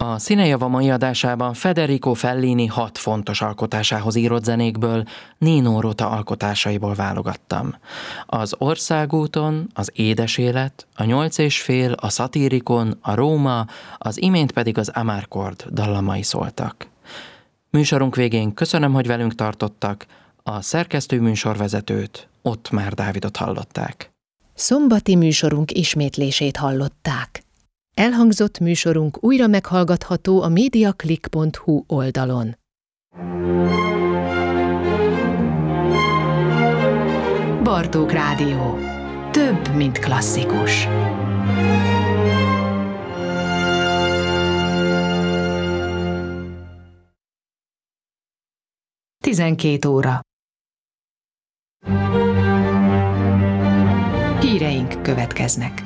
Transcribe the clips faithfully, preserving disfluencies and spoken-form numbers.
A Színejava mai adásában Federico Fellini hat fontos alkotásához írott zenékből Nino Rota alkotásaiból válogattam. Az Országúton, az Édes élet, a Nyolc és fél, a Szatírikon, a Róma, az imént pedig az Amarcord dallamai szóltak. Műsorunk végén köszönöm, hogy velünk tartottak, a szerkesztő műsorvezetőt, Ottmár Dávidot hallották. Szombati műsorunk ismétlését hallották. Elhangzott műsorunk újra meghallgatható a mediaclick pont hu oldalon. Bartók Rádió. Több, mint klasszikus. tizenkét óra. Híreink következnek.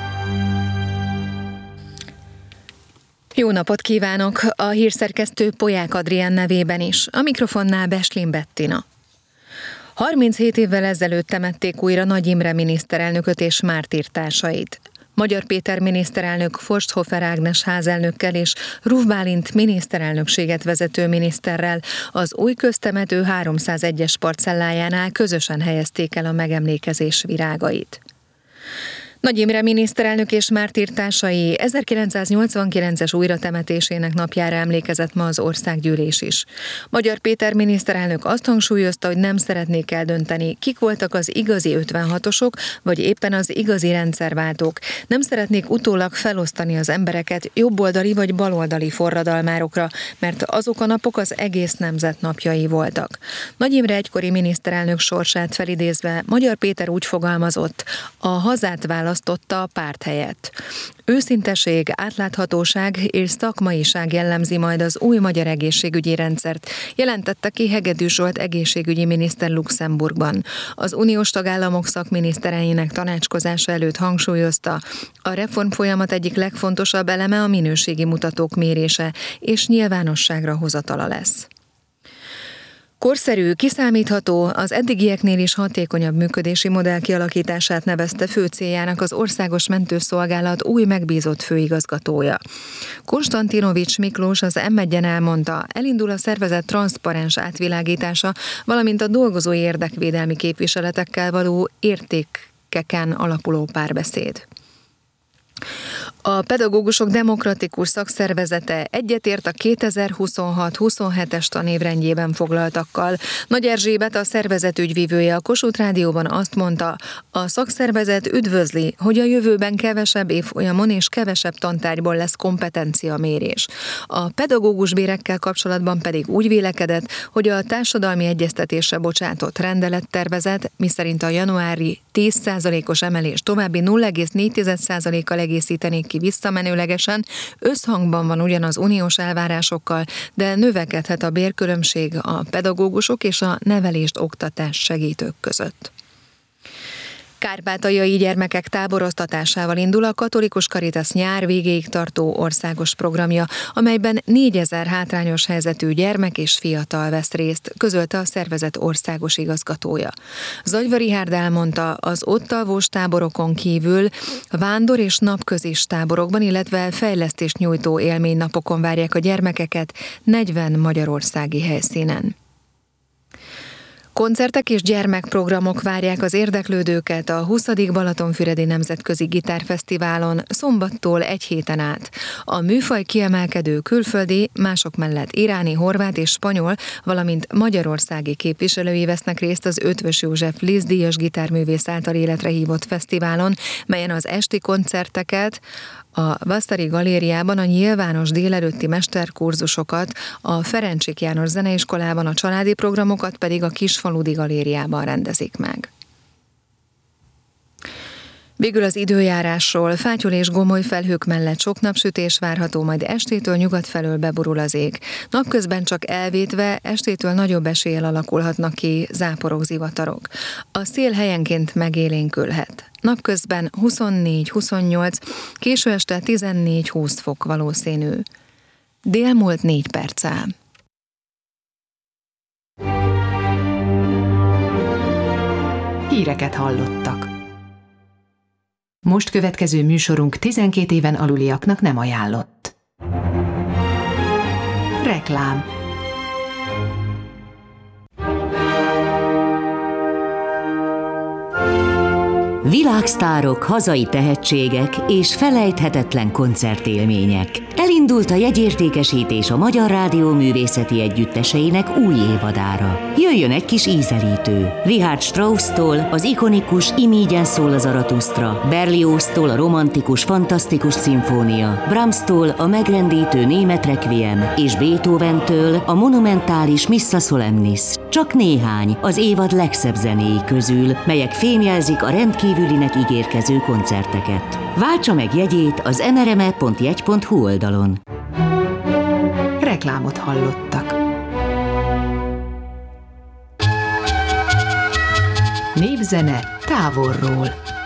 Jó napot kívánok! A hírszerkesztő Polyák Adrián nevében is, a mikrofonnál Beslin Bettina. harminchét évvel ezelőtt temették újra Nagy Imre miniszterelnököt és mártírtársait. Magyar Péter miniszterelnök Forsthofer Ágnes házelnökkel és Ruf Bálint miniszterelnökséget vezető miniszterrel az új köztemető háromszázegyes parcellájánál közösen helyezték el a megemlékezés virágait. Nagy Imre miniszterelnök és mártírtársai ezerkilencszáznyolcvankilences újratemetésének napjára emlékezett ma az országgyűlés is. Magyar Péter miniszterelnök azt hangsúlyozta, hogy nem szeretnék eldönteni, kik voltak az igazi ötvenhatosok, vagy éppen az igazi rendszerváltók. Nem szeretnék utólag felosztani az embereket jobboldali vagy baloldali forradalmárokra, mert azok a napok az egész nemzet napjai voltak. Nagy Imre egykori miniszterelnök sorsát felidézve Magyar Péter úgy fogalmazott, a hazát választotta a párt helyett. Őszinteség, átláthatóság és szakmaiság jellemzi majd az új magyar egészségügyi rendszert, jelentette ki Hegedű Zsolt egészségügyi miniszter Luxemburgban. Az uniós tagállamok szakminisztereinek tanácskozása előtt hangsúlyozta, a reformfolyamat egyik legfontosabb eleme a minőségi mutatók mérése és nyilvánosságra hozatala lesz. Korszerű, kiszámítható, az eddigieknél is hatékonyabb működési modell kialakítását nevezte fő céljának az Országos Mentőszolgálat új megbízott főigazgatója. Konstantinovics Miklós az em egyen elmondta, elindul a szervezet transzparens átvilágítása, valamint a dolgozói érdekvédelmi képviseletekkel való értékeken alapuló párbeszéd. A Pedagógusok Demokratikus Szakszervezete egyetért a kétezer-huszonhat-huszonhetes tanévrendjében foglaltakkal. Nagy Erzsébet, a szervezet ügyvívője a Kossuth Rádióban azt mondta, a szakszervezet üdvözli, hogy a jövőben kevesebb évfolyamon és kevesebb tantárgyból lesz kompetenciamérés. A pedagógus bérekkel kapcsolatban pedig úgy vélekedett, hogy a társadalmi egyeztetésre bocsátott rendelettervezet, miszerint a januári tíz százalékos emelés további nulla egész négy százalékkal egészítenék ki visszamenőlegesen, összhangban van ugyan az uniós elvárásokkal, de növekedhet a bérkülönbség a pedagógusok és a nevelést oktatás segítők között. Kárpátaljai gyermekek táboroztatásával indul a Katolikus Caritas nyár végéig tartó országos programja, amelyben négyezer hátrányos helyzetű gyermek és fiatal vesz részt, közölte a szervezet országos igazgatója. Zagyva Richárd elmondta, az ott alvós táborokon kívül vándor- és napközis táborokban, illetve fejlesztést nyújtó élménynapokon várják a gyermekeket negyven magyarországi helyszínen. Koncertek és gyermekprogramok várják az érdeklődőket a huszadik Balatonfüredi Nemzetközi Gitárfesztiválon szombattól egy héten át. A műfaj kiemelkedő külföldi, mások mellett iráni, horvát és spanyol, valamint magyarországi képviselői vesznek részt az Eötvös József Liszt díjas gitárművész által életre hívott fesztiválon, melyen az esti koncerteket a Vasztari Galériában a nyilvános délelőtti mesterkurzusokat, a Ferencsik János Zeneiskolában a családi programokat pedig a Kisfaludy Galériában rendezik meg. Végül az időjárásról. Fátyol és gomoly felhők mellett sok napsütés várható, majd estétől nyugat felől beborul az ég. Napközben csak elvétve, estétől nagyobb eséllyel alakulhatnak ki záporok, zivatarok. A szél helyenként megélénkülhet. Napközben huszonnégy-huszonnyolc, késő este tizennégy-húsz fok valószínű. Dél múlt négy perccel. Híreket hallottak. Most következő műsorunk tizenkét éven aluliaknak nem ajánlott. Reklám. Világsztárok, hazai tehetségek és felejthetetlen koncertélmények. Elindult a jegyértékesítés a Magyar Rádió művészeti együtteseinek új évadára. Jöjjön egy kis ízelítő. Richard Strauss-tól az ikonikus Imígyen szól a Zaratusztra, Berlioz-tól a romantikus, fantasztikus szimfónia, Brahms-tól a megrendítő német requiem és Beethoven-től a monumentális Missa Solemnis. Csak néhány az évad legszebb zenéi közül, melyek fémjelzik a rendkívülinek ígérkező koncerteket. Váltsa meg jegyét az em er em e pont jegy pont hu oldalon. Reklámot hallottak. Népzene távolról.